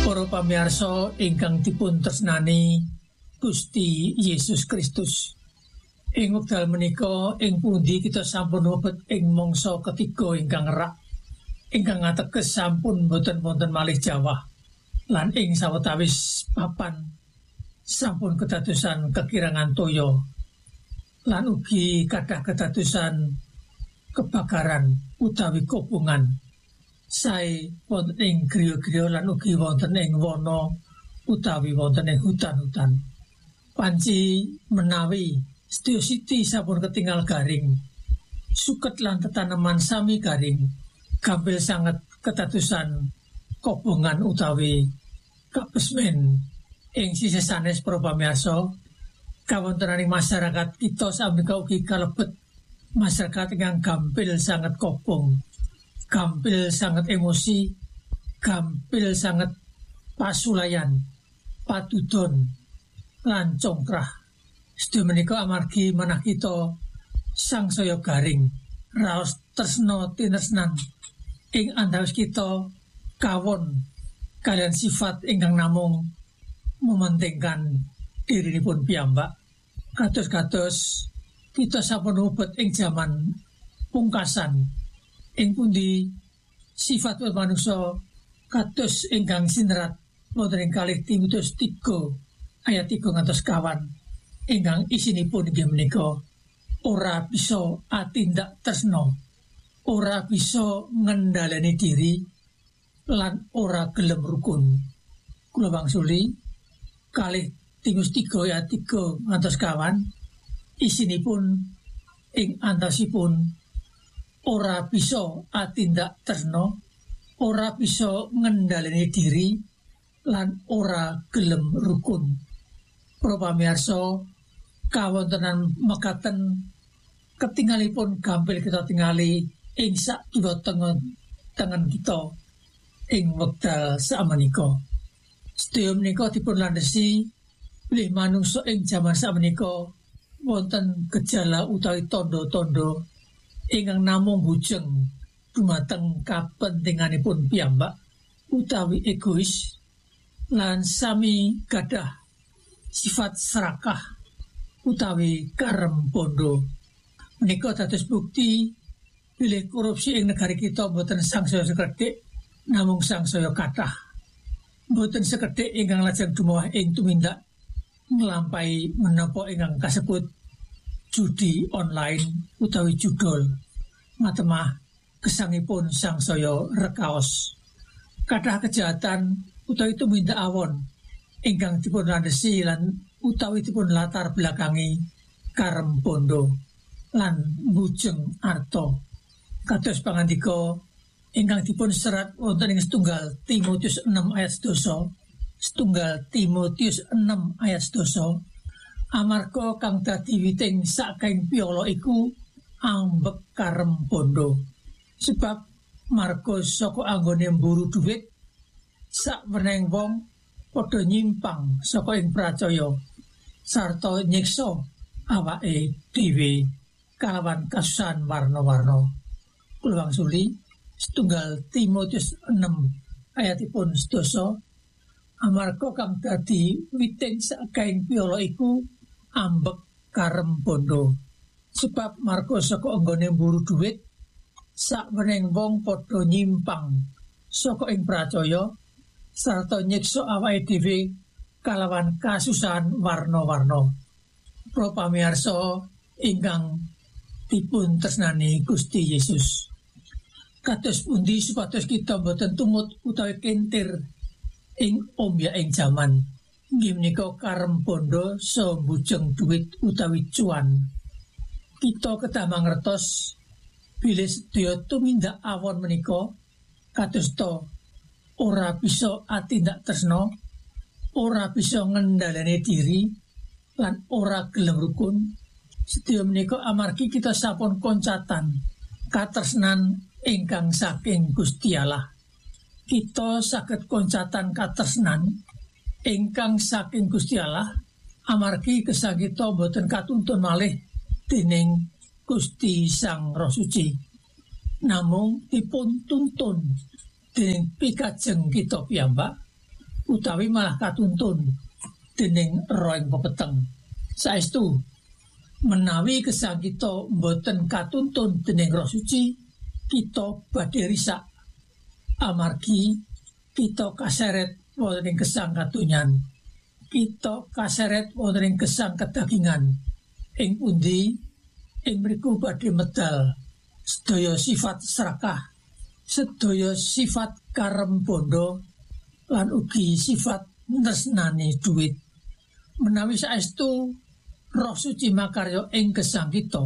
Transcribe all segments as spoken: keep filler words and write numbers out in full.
Para pamirsa ingkang dipun tresnani Gusti Yesus Kristus. Ing wekdal menika ing pundi kita sampun mlebet ing mangsa ketiga ingkang rak ingkang ateges sampun boten wonten malih jawah lan ing sawetawis papan sampun kedadosan kekirangan toya lan ugi kathah kedadosan kebakaran utawi kopungan sae wonten ing griya-griya lan ugi wonten ing wana utawi wonten ing hutan-hutan. Panci menawi sedaya siti sampun ketinggal garing, suket lan tetaneman sami garing, gampil sanget kedadosan kopungan utawi kabesmen ing sisih sanes para pamirsa. Kawontenaning masyarakat kita sampika ugi kalebet masyarakat ingkang gampil sanget kopong, gampil sanget emosi, gampil sanget pasulayan, patudon lan congkrah. Sedaya menika amargi manah kita sangsaya garing raos tresna tinresnan ing antawis kita kawon kalian sifat ingkang namung mementingkan dirinipun piyambak. Kados-kados kita sampun mlebet ing jaman pungkasan ing pundi sifat manungsa kados ingkang sinerat wonten ing kalih Timotius tiga ayat tiga ngantos kawan ingkang isinipun inggih menika ora bisa atindak tresna, ora bisa ngendhaleni diri lan ora gelem rukun. Kula wangsuli kalih Timotius tiga ayat tiga ngantos kawan isinipun ing antasipun ora bisa atindak tresna, ora bisa ngendhaleni diri lan ora gelem rukun. Para pamirsa, kawontenan mekaten ketinggalipun gampil kita tingali ing sak kiwa tengen tengen kita ing wekdal sakmenika. Sedaya menika dipun landhesi bilih manungsa ing jaman sakmenika wonten gejala utawi tanda-tanda ingkang namung bujeng dumateng kapentinganipun piyambak utawi egois lan sami gadah sifat serakah utawi karem bondo. Menika dados bukti bilih korupsi ing negari kita boten sangsaya sekedhik namung sangsaya kathah. Boten sekedhik ingkang lajeng dumawah ing tumindak nglampahi menapa ingkang kasebut judi online utawi judol. Matemah gesangipun sangsaya rekaos. Kathah kejahatan utawi tumindak awon ingkang dipun landhesi lan utawi dipun latar belakangi karem bondo lan bujeng arta. Kados pangandika ingkang dipun serat wonten ing setunggal Timotius enam ayat sedasa, setunggal Timotius enam ayat sedasa, amarga kang dadi witing sakaing piyala iku ambek karem bondo. Sebab marga saka anggone mburu dhuwit sak wenehing wong padha nyimpang saka ing pracaya sarta nyiksa awake dhewe kalawan kasusan warna-warna. Kula wangsuli setunggal Timotius enam ayatipun sedasa, amarga kang dadi witing sakaing piyala iku ambek karem bondo. Sebab marga saka anggone mburu dhuwit sak wenehing wong padha nyimpang saka ing pracaya sarta nyiksa awake dhewe kalawan kasusahan warna-warna. Para pamirsa ingkang dipun tresnani Gusti Yesus. Kados pundi supados kita boten tumut utawi kentir ing ombya ing jaman. Inggih menika karem bondo saha bujeng duit utawi cuan. Kita kedah mangertos bilih sedaya tumindak awon menika kadosta ora bisa atindak tresna, ora bisa ngendhaleni diri lan ora gelem rukun. Sedaya menika amargi kita sampun koncatan katresnan ingkang saking Gusti Allah. Kita saged koncatan katresnan ingkang saking Gusti Allah amargi gesang kita boten katuntun malih dening Gusti Sang Roh Suci, namung dipun tuntun dening pikajeng kita piyambak utawi malah katuntun dening roh ing pepeteng. Saestu menawi gesang kita mboten katuntun dening Roh Suci, kita badhe risak amargi kita kaseret wonten ing gesang kadonyan. Kita kaseret wonten ing gesang kedagingan. Ing pundi ing mriku badhe medal sedaya sifat serakah, sedaya sifat karem bondo, lan ugi sifat tresnani duit. Menawi saestu Roh Suci makarya ing gesang kita,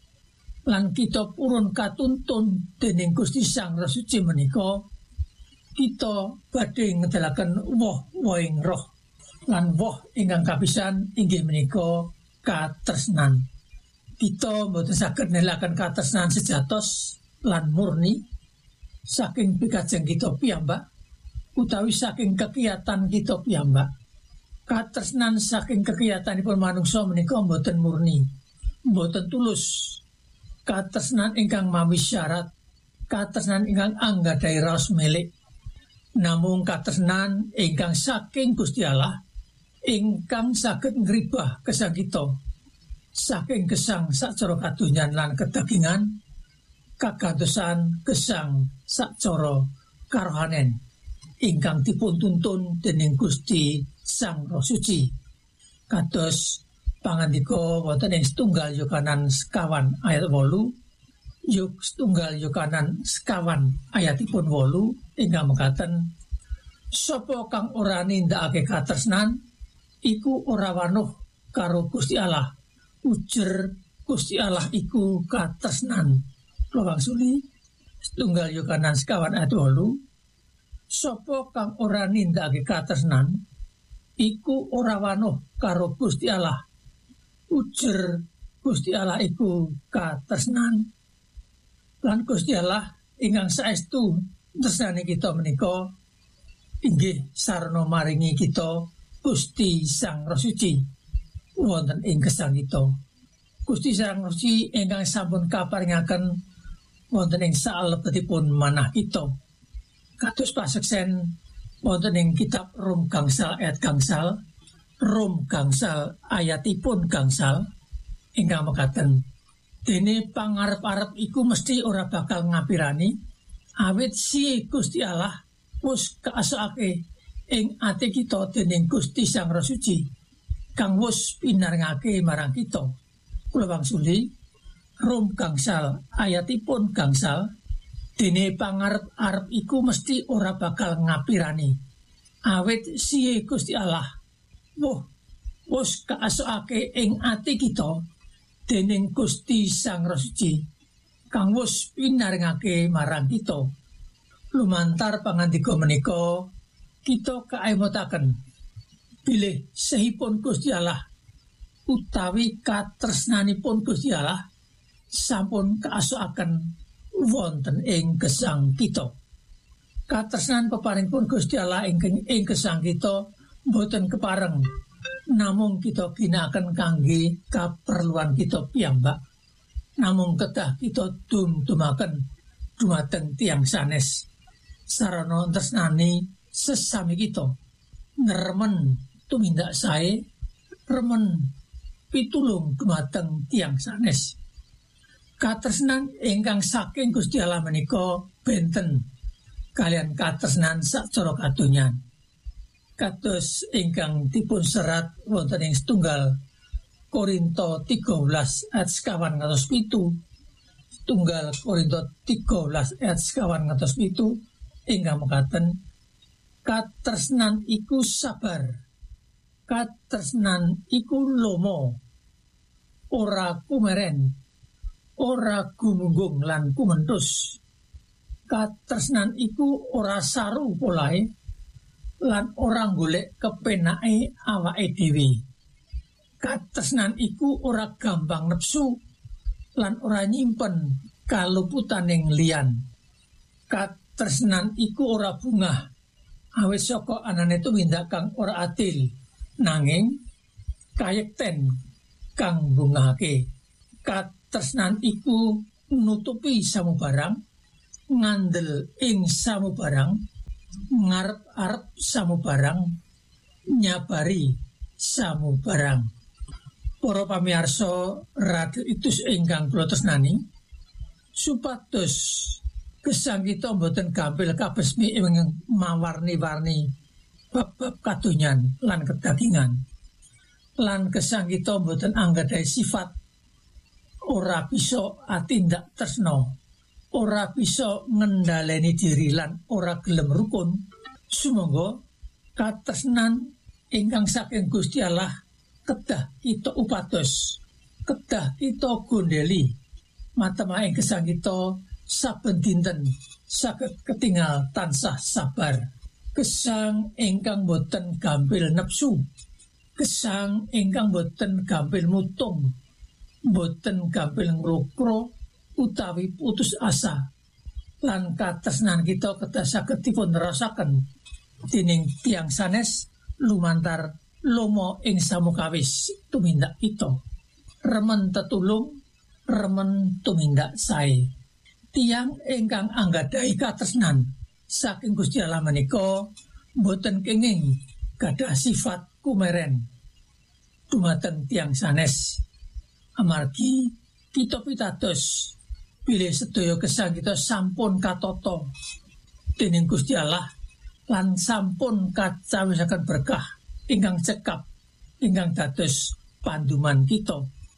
lan kita purun katuntun dening Gusti Sang Roh Suci menika, kita badhe ngedalaken woh-wohing roh, lan woh ingkang kapisan inggih menika katresnan. Kita mboten saged nelaken katresnan sejatos lan murni saking pikajeng kita piyambak, utawi saking kekiyatan kita piyambak. Katresnan saking kekiyatanipun manungsa menika mboten murni, mboten tulus. Katresnan ingkang mawi syarat, katresnan ingkang anggadhahi raos milik. Namung katresnan ingkang saking Gusti Allah, ingkang saged ngribah gesang kita saking gesang sacara kadonyan lan kedagingan kagantosan gesang sacara karohanen ingkang dipun tuntun dening Gusti Sang Roh Suci. Kados pangandika wonten ing setunggal Yohanan sekawan ayat wolu, yuk setunggal Yohanan sekawan ayatipun wolu ingkang mekaten, sapa kang ora nindakake katresnan iku ora wanuh karo Gusti Allah. Ujer Gusti Allah iku katresnan. Kula wangsuli setunggal Yohanan sekawan ayat wolu, sapa kang ora nindakake katresnan iku ora wanuh karo Gusti Allah. Ujer Gusti Allah iku katresnan. Lan Gusti Allah ingkang saestu tresnani kita menika inggih sarana maringi kita Gusti Sang Roh Suci wonten ing gesang kita. Gusti Sang Roh Suci ingkang sampun kaparingaken wonten ing salebetipun manah kita. Kados paseksen wonten ing kitab Rom gangsal ayat gangsal, Rom gangsal ayatipun gangsal ingkang mekaten, dene pangarep-arep iku mesti ora bakal ngapirani, awit si Gusti Allah wis kaasake ing ati kita dening Gusti Sang Roh Suci kang wis pinaringake marang kita. Kula wangsuli Rom gangsal ayatipun gangsal, dene pangarep-arep iku mesti ora bakal ngapirani, awit siye Gusti Allah woh wis kaasokake ing ati kita dening Gusti Sang Roh Suci kang wis pinaringake marang kita. Lumantar pangandika menika kita kaemotaken bilih sehipun Gusti Allah utawi katresnanipun Gusti Allah sampun kaasokaken wonten ing gesang kita. Katresnan peparingipun Gusti Allah ing ing gesang kita boten kepareng, namung kita ginakaken kangge kaperluan kita piyambak, namung kedah kita dum-dumaken dumateng tiyang sanes sarana tresnani sesami kita, neremen tumindak sae, remen pitulung dumateng tiyang sanes. Katresnan ingkang saking Gusti Allah menika benten kalian katresnan sacara kadonyan. Kados ingkang dipun serat wonten ing setunggal Korinto tiga belas ayat sekawan ngantos pitu, setunggal Korinto tiga belas ayat sekawan ngantos pitu ingkang mekaten, katresnan iku sabar, katresnan iku lomo, ora kumeren, ora gumunggung lan kumentus. Katresnan iku ora saru polahe lan ora golek kepenake awake dhewe. Katresnan iku ora gampang nepsu lan ora nyimpen kaluputaning liyan. Katresnan iku ora bungah awit saka anane tumindak kang ora adil, nanging kayekten kang bungahake. Katresnan iku nutupi samubarang, ngandel ing samubarang, ngarep-arep samubarang, nyabari samubarang. Para pamirsa radio itus ingkang kula tresnani, supados gesang kita mboten gampil kabesmi ing mawarni-warni bab-bab kadonyan lan kedagingan. Lan gesang kita mboten anggadhahi sifat ora bisa atindak tresna, ora bisa ngendhaleni diri lan ora gelem rukun. Sumangga katresnan ingkang saking Gusti Allah kedah kita upados, kedah kita gondeli matemah ing gesang kita saben dinten saged ketingal tansah sabar. Gesang ingkang boten gampil nepsu, gesang ingkang boten gampil mutung, boten gampil ngrokro utawi putus asa. Lan katresnan kita kedah saged dipun rasaken dening tiyang sanes lumantar lomo ing samukawis tumindak kita. Remen tetulung, remen tumindak sae. Tiyang ingkang anggadhahi katresnan saking Gusti Allah menika boten kenging gadah sifat kumeren dumateng tiyang sanes. Amargi kita pitados bilih sedaya gesang kita sampun katata dening Gusti Allah lan sampun kacawisaken berkah ingkang cekap ingkang dados panduman kita.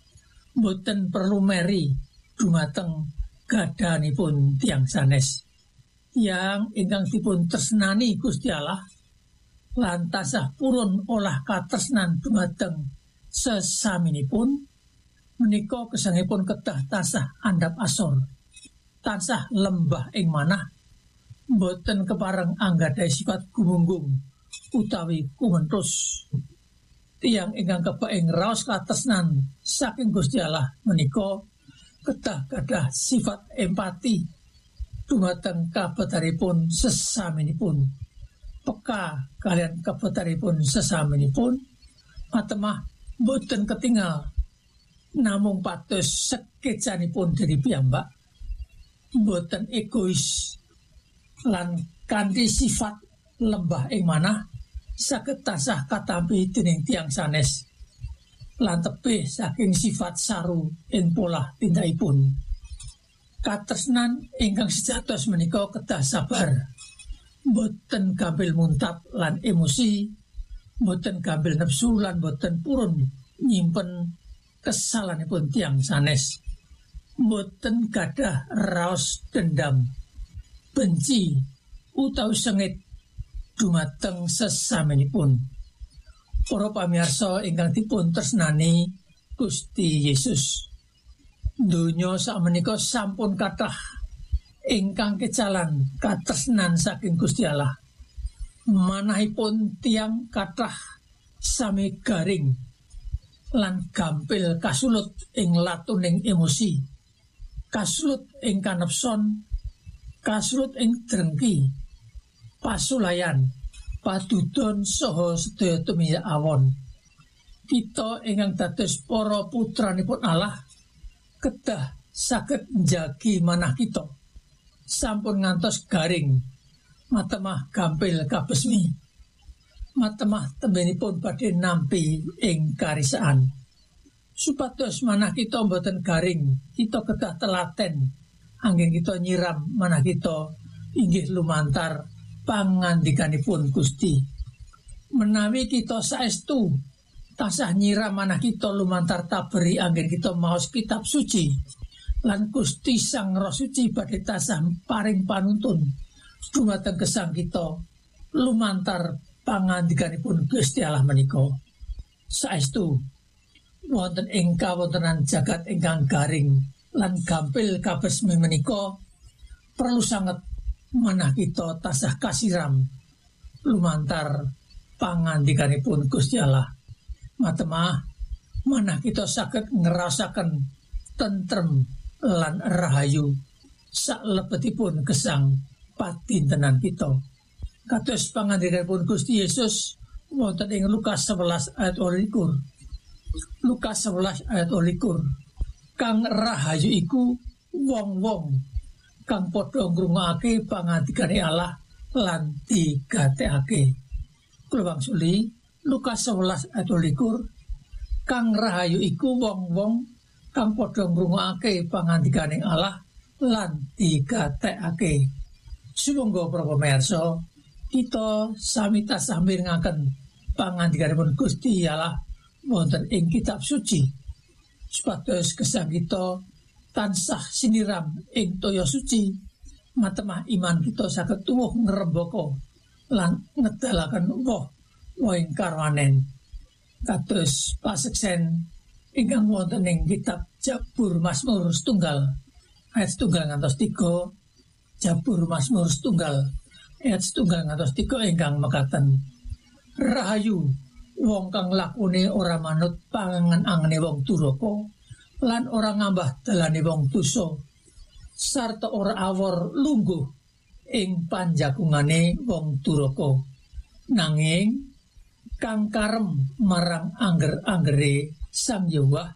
Boten perlu meri dumateng gadhanipun tiyang sanes. Yang ingkang dipun tresnani Gusti Allah lan tansah purun olah katresnan dumateng sesaminipun menika gesangipun kedah tansah andhap asor, tansah lembah ing manah, boten kepareng anggadhahi sifat gumunggung utawi kumentus. Tiyang ingkang kebak ing raos katresnan saking Gusti Allah menika kedah gadah sifat empati dumateng kabetaripun sesaminipun, peka kalian kabetaripun sesaminipun, matemah boten ketinggal namung patos sekecanipun dari piyambak, boten egois lan kanthi sifat lembah ing manah saged tansah katampi dening tiyang sanes lan tebih saking sifat saru ing pola tindakipun. Katresnan ingkang sejatosipun menika kedah sabar, boten gampil muntat lan emosi, boten gampil nepsu lan boten purun nyimpen kesalanipun tiyang sanes, boten gadah raos dendam, benci utawi sengit dumateng sesaminipun. Para pamirsa ingkang dipun tresnani Gusti Yesus, donya sakmenika sampun kathah ingkang kecalan katresnan saking Gusti Allah. Manahipun tiyang kathah sami garing lan gampil kasulut ing latuning emosi, kasulut ing kanepson, kasulut ing drengki, pasulayan, padudon saha sedaya tumindak awon. Kita ingkang dados para putranipun Allah kedah saged njagi manah kita sampun ngantos garing, matemah gampil kabesmi, matemah tembenipun badhe nampi ing karisaan. Supados manah kita mboten garing, kita kedah telaten anggen kita nyiram manah kita inggih lumantar pangandikanipun Gusti. Menawi kita saestu tansah nyiram manah kita lumantar taberi anggen kita maos kitab suci, lan Gusti Sang Roh Suci badhe tansah paring panuntun dumateng gesang kita lumantar pangandikanipun Gusti Allah menika. Saestu wonten ing kawontenan jagat ingkang garing lan gampil kabesmi menika perlu sanget manah kita tansah kasiram lumantar pangandikanipun Gusti Allah. Matemah manah kita saged ngrasaken tentrem lan rahayu salebetipun gesang padintenan kita. Kados pangandikanipun Gusti Yesus wonten ing Lukas sewelas ayat likur. Lukas sewelas ayat likur. Kang rahayu iku wong-wong kang padha ngrungokake pangandikane Allah lan digatekake. Kula wangsuli Lukas sewelas ayat likur, kang rahayu iku wong-wong kang padha ngrungokake pangandikaning Allah lan digatekake. Sumangga para pamirsa, kita sami tansah mirengaken pangandikanipun Gusti Allah wonten ing kitab suci. Supados gesang kita tansah siniram ing toya suci, matemah iman kita saged tuwuh ngrembaka lan ngedalaken woh woing karwanen. Kados paseksen ingkang wonten ing kitab Jabur Mazmur setunggal ayat setunggal ngantos tiga, Jabur Mazmur setunggal ayat setunggal ngantos tiga ingkang mekaten, rahayu wong kang lakune ora manut pangangen-angene wong duraka lan ora ngambah dalane wong dosa sarta ora awor lungguh ing panjagungane wong duraka, nanging kang karem marang angger-anggere Sang Yahweh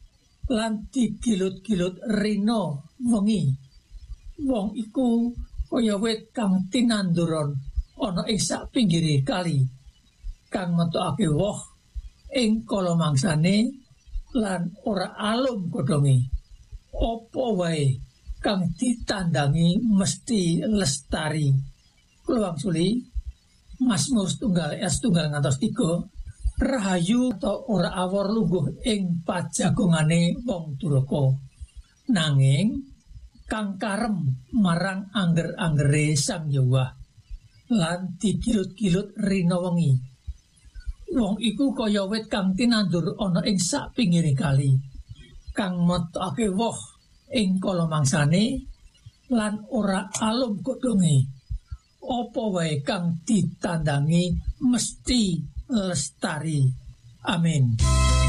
lan digilut-gilut rina wengi. Wong iku kaya wit kang tinanduron ana ing sak pinggire kali, kang metokake woh ing kala mangsane lan ora alum godhonge. Apa wae kang ditandangi mesti lestari. Kula wangsuli Mazmur setunggal ayat setunggal ngantos tiga, rahayu atau ora awor lungguh ing pajagongane wong duraka, nanging kang karem marang angger-anggere Sang Yahweh lan digilut-gilut rina wengi. Wong iku kaya wit kang tinandur ana ing sak pinggire kali, kang metokake woh ing kala mangsane lan ora alum godhonge. Apa wae kang ditandangi mesti lestari. Amin.